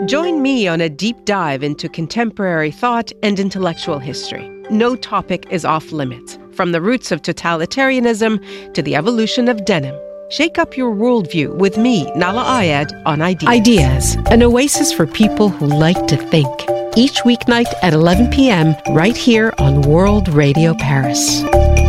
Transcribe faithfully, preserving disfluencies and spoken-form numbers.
Join me on a deep dive into contemporary thought and intellectual history. No topic is off limits, from the roots of totalitarianism to the evolution of denim. Shake up your worldview with me, Nala Ayed, on Ideas. Ideas, an oasis for people who like to think. Each weeknight at eleven p.m. right here on World Radio Paris.